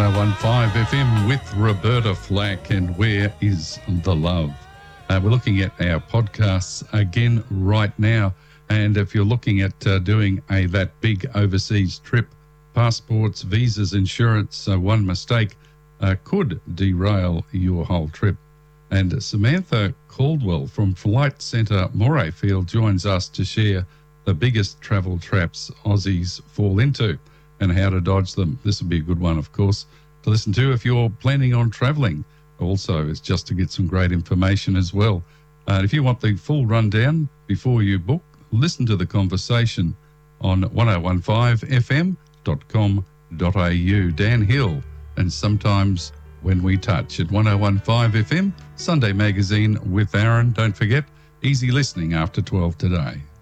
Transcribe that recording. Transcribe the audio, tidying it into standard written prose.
1015 FM with Roberta Flack and Where is the Love? We're looking at our podcasts again right now, and if you're looking at doing that big overseas trip, passports, visas, insurance, one mistake could derail your whole trip. And Samantha Caldwell from Flight Centre Morayfield joins us to share the biggest travel traps Aussies fall into and how to dodge them. This will be a good one, of course, to listen to if you're planning on travelling. Also, it's just to get some great information as well. If you want the full rundown before you book, listen to the conversation on 1015fm.com.au. Dan Hill and Sometimes When We Touch at 1015 FM, Sunday Magazine with Aaron. Don't forget, easy listening after 12 today.